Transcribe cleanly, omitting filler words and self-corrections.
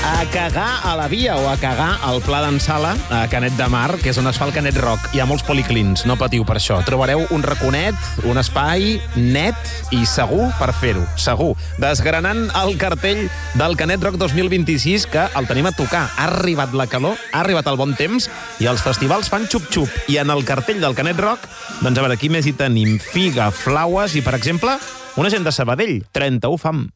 A cagar a la via o a cagar al Pla d'en Sala, a Canet de Mar, que és on es fa el Canet Rock. Hi ha molts policlins, no patiu per això. Trobareu un raconet, un espai net i segur per fer-ho. Segur. Desgranant el cartell del Canet Rock 2026, que el tenim a tocar. Ha arribat la calor, ha arribat el bon temps i els festivals fan xup-xup. I en el cartell del Canet Rock, doncs a veure, aquí més hi tenim Figa, Flaues i, per exemple, una gent de Sabadell, 31 Fam.